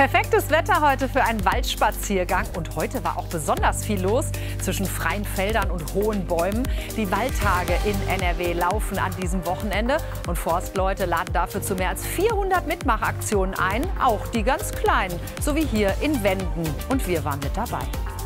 Perfektes Wetter heute für einen Waldspaziergang. Und heute war auch besonders viel los zwischen freien Feldern und hohen Bäumen. Die Waldtage in NRW laufen an diesem Wochenende. Und Forstleute laden dafür zu mehr als 400 Mitmachaktionen ein. Auch die ganz kleinen, so wie hier in Wenden. Und wir waren mit dabei.